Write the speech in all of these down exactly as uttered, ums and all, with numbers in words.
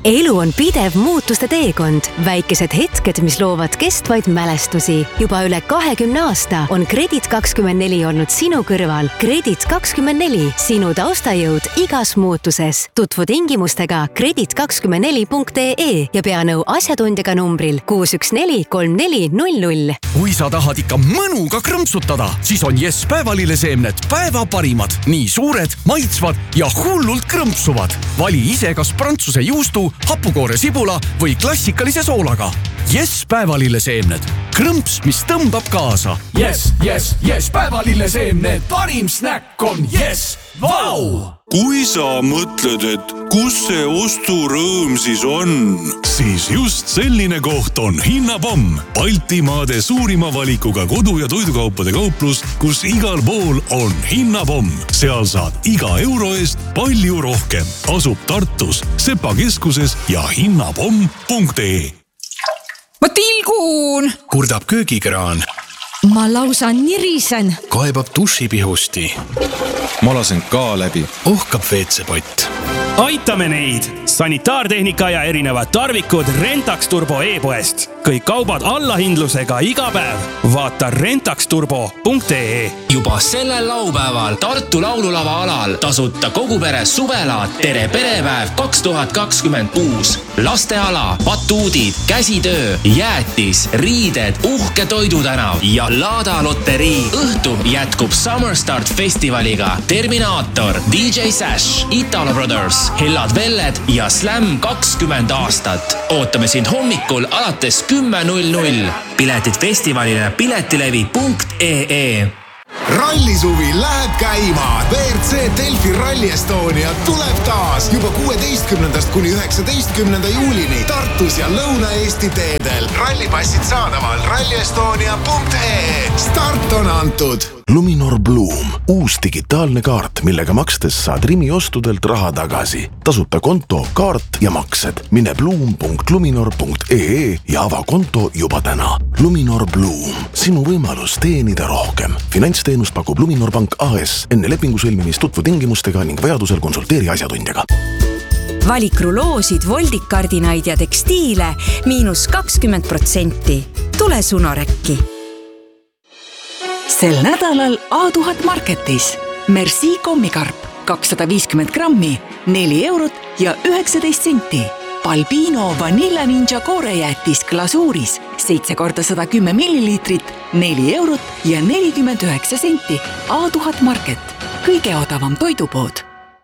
elu on pidev muutuste teekond. Väikesed hetked, mis loovad kestvaid mälestusi. Juba üle kahekümne aasta on Kredit kakskümmend neli olnud sinu kõrval. Kredit kakskümmend neli, sinu taustajõud igas muutuses. Tutvu tingimustega kredit kakskümmend neli punkt ee ja pea nõu asjatundjaga numbril kuus üks neli kolm neli null null. Kui sa tahad ikka mõnuga krõmpsutada, siis on Yes päevalilleseemned päeva parimad. Nii suured, maitsvad ja hullult krõmpsuvad. Vali ise kas prantsuse juustu, hapukoore sibula või klassikalise soolaga. Yes päevalilleseemned. Krõmps, mis tõmbab kaasa. Yes, yes, yes päevalilleseemned. Parim snäkk on Yes. Vau! Kui sa mõtled, et kus see osturõõm siis on, siis just selline koht on Hinnapomm. Baltimaade suurima valikuga kodu- ja toidukaupade kauplus, kus igal pool on Hinnapomm. Seal saad iga euro eest palju rohkem. Asub Tartus, Sepa keskuses ja hinnapomm punkt ee. Ma tilgun! Kurdab köögikraan. Ma lausa nirisen. Kaebab dušipihusti. Ma lasen ka läbi. Ohkab veetsepott. Aitame neid! Sanitaartehnika ja erinevad tarvikud Rentax Turbo e-poest. Kõik kaubad allahindlusega iga päev. Vaata rentax turbo punkt ee. Juba sellel laupäeval Tartu laululava alal tasuta kogu pere suvelaat Tere perepäev kaks tuhat kakskümmend kuus. Lasteala, batuudid, käsitöö, jäätis, riided, uhke toidutänav ja Laada loterii. Õhtu jätkub Summer Start festivaliga Terminaator, D J Sash, Italo Brothers, Hellad Velled ja Slam kakskümmend aastat. Ootame sind hommikul alates kümme null null. Piletid festivalile piletilevi punkt ee. Rallisuvi läheb käima. V R C Delfi Rally Estonia tuleb taas juba kuueteistkümnendast kuni üheksateistkümnenda juulini Tartus ja Lõuna-Eesti teedel. Rallipassid saadaval ralli estonia punkt ee. Start on antud. Luminor Bloom, uus digitaalne kaart, millega makstes saad Rimi ostudelt raha tagasi. Tasuta konto, kaart ja maksed. Mine bloom punkt luminor punkt ee ja ava konto juba täna. Luminor Bloom, sinu võimalus teenida rohkem. Finantsteenust pakub Luminor Pank A S. Enne lepingu sõlmimist tutvu tingimustega ning vajadusel konsulteeri asjatundjaga. Valik ruloosid, voldikardinaid ja tekstiile miinus kakskümmend protsenti. Tule Sunorekki. Sel nädalal A tuhat Marketis Merci kommikarp kakssada viiskümmend grammi, neli eurot ja üheksateist senti. Balbino Vanilla Ninja koorejäätis glasuuris seitse korda sada kümme milliliitrit, neli eurot ja nelikümmend üheksa senti. A tuhat Market, kõige odavam toidupood.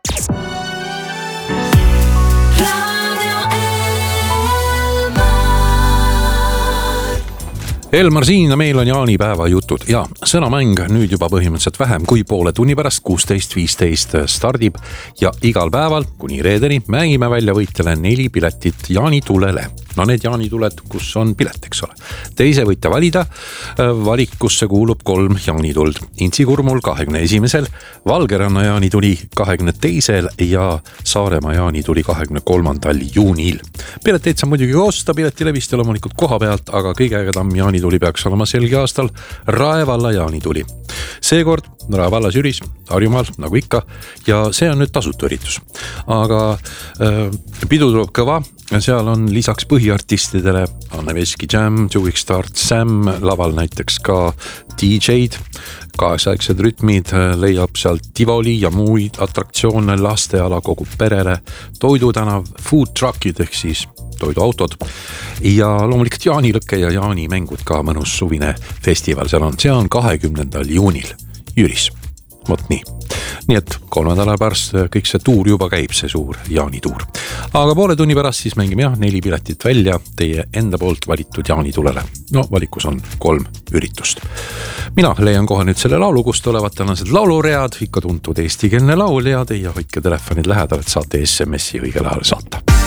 Elmar siin ja meil on jaanipäeva jutud ja sõnamäng nüüd juba põhimõtteliselt vähem kui poole tunni pärast kuusteist viisteist stardib ja igal päeval kuni reedeni mängime välja võitjale neli piletit jaanitulele. No need jaanituled, kus on pilet, eks ole. Teise võite valida, valikusse kuulub kolm jaanituld. Intsikurmul kahekümne esimesel, Valgeranna jaanituli kahekümne teisel ja Saaremaa jaanituli kahekümne kolmandal juunil. Pileteid saab muidugi osta piletilevist ja loomulikult koha pealt, aga kõige ägedam jaanituli peaks olema selgi aastal Raevalla jaanituli. Seekord Raevallas Jüris, Harjumaal, nagu ikka, ja see on nüüd tasuta üritus. Aga äh, pidu tuleb kõva, seal on lisaks põhiartistidele Anne Veski Jam, Juvik Start Sam, laval näiteks ka D J-d, kaasaegsed rütmid, leiab sealt Tivoli ja muid atraktsioone, lasteala kogu perele, toidutänav, food truckid ehk siis toiduautod ja loomulikult jaanilõkke ja jaanimängud ka mõnus suvine festival. Seal on, see on kahekümnendal juunil Jüris. Vot nii. Nii et kolme nädala pärast kõik see tuur juba käib, see suur jaanituur. Aga poole tunni pärast siis mängime jah neli piletit välja teie enda poolt valitud jaanitulele. No valikus on kolm üritust. Mina leian kohe nüüd selle laulu, kust olevat tänased lauluread, ikka tuntud eestikeelne laul ja teie hoidke telefonid lähedal, et saate S M S-i õigel ajal saata.